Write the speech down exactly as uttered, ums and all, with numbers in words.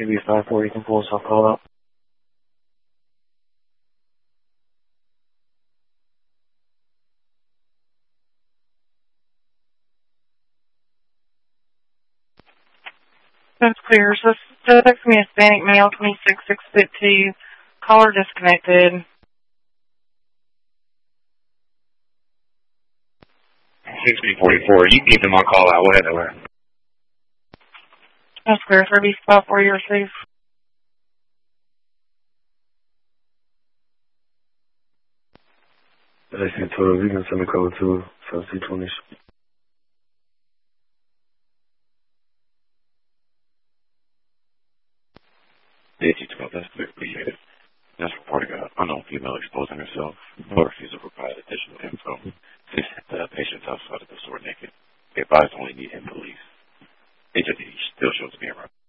Give you five four, you can pull us off call out. That's clear. So, so text me Hispanic male, twenty-six, six foot two, caller disconnected. sixty forty-four, you can keep them on call out, we'll head over. That's clear. For B spot for you receive. I see twelve, you can send a code to so C twenty. D T twelve, that's clear. Appreciate it. That's reporting an unknown female exposing herself or refusal to provide additional info since the patient's outside of the store naked. They advise only need him police. H O D still shows to be around.